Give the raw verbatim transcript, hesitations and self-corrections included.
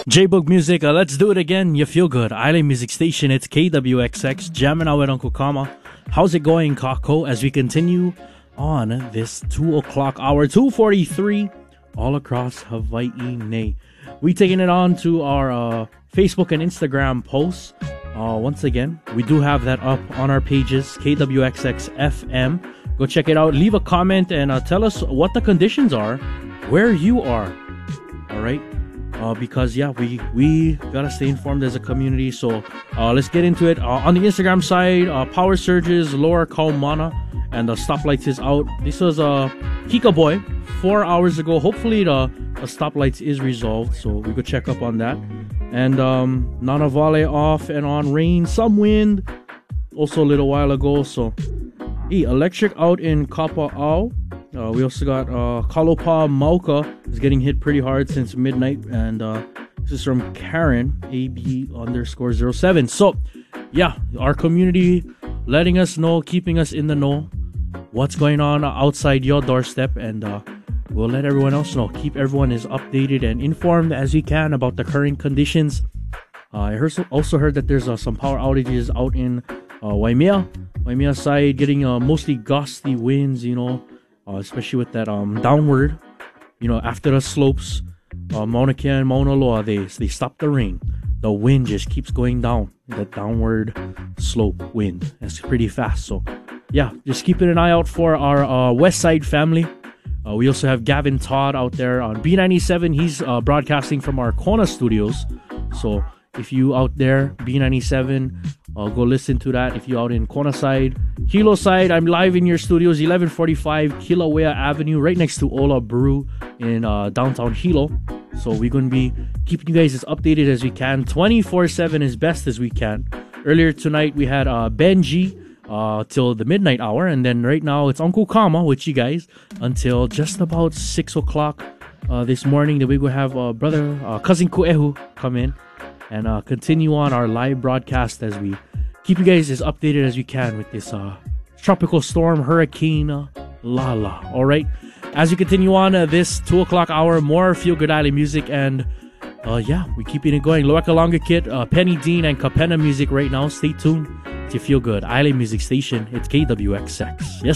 J-Book Music, uh, let's do it again. You feel good. Island Music Station, it's K W X X, jamming out with Uncle Kama. How's it going, Kako? As we continue on this two o'clock hour, two forty-three, all across Hawaii, Nay. We taking it on to our uh, Facebook and Instagram posts. Uh, once again, we do have that up on our pages, K W X X F M. Go check it out. Leave a comment and uh, tell us what the conditions are, where you are. All right. Uh, because yeah, we we gotta stay informed as a community. So uh, let's get into it. Uh, on the Instagram side, uh, power surges, lower Kaumana, and the stoplights is out. This was a uh, Kika Boy four hours ago. Hopefully the, the stoplights is resolved. So we go check up on that. And um, Nanavale off and on, rain, some wind. Also a little while ago. So hey, electric out in Kapa'au. Uh, we also got uh, Kalopa Mauka is getting hit pretty hard since midnight. And uh, this is from Karen, A B underscore zero seven. So, yeah, our community letting us know, keeping us in the know what's going on outside your doorstep. And uh, we'll let everyone else know. Keep everyone as updated and informed as we can about the current conditions. Uh, I heard, also heard that there's uh, some power outages out in uh, Waimea. Waimea side getting uh, mostly gusty winds, you know. Uh, especially with that um downward, you know, after the slopes, uh, Mauna Kea and Mauna Loa, they they stop the rain. The wind just keeps going down. The downward slope wind. That's pretty fast. So, yeah, just keeping an eye out for our uh, West Side family. Uh, we also have Gavin Todd out there on B ninety-seven. He's uh, broadcasting from our Kona studios. So, if you out there, B ninety-seven, uh, go listen to that. If you out in Kona side, Hilo side, I'm live in your studios, eleven forty-five Kilauea Avenue, right next to Ola Brew in uh, downtown Hilo. So we're going to be keeping you guys as updated as we can, twenty-four seven as best as we can. Earlier tonight, we had uh, Benji uh, till the midnight hour. And then right now, it's Uncle Kama with you guys until just about six o'clock uh, this morning. Then we will have uh, brother, uh, cousin Kuehu come in and uh, continue on our live broadcast as we keep you guys as updated as we can with this uh, tropical storm, Hurricane uh, Lala. All right. As we continue on uh, this two o'clock hour, more Feel Good Island music. And uh, yeah, we keeping it going. Loaka Longa Kit, uh, Penny Dean, and Kapena music right now. Stay tuned to Feel Good Island Music Station. It's K W X X. Yes.